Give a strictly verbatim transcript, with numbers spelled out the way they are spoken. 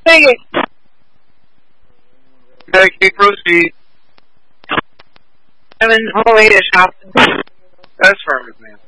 Take it. Okay, proceed. Seven, oh wait, it's happened. That's firm, man.